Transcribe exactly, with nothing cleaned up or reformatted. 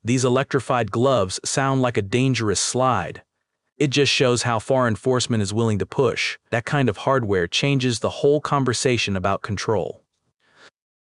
These electrified gloves sound like a dangerous slide. It just shows how far enforcement is willing to push. That kind of hardware changes the whole conversation about control.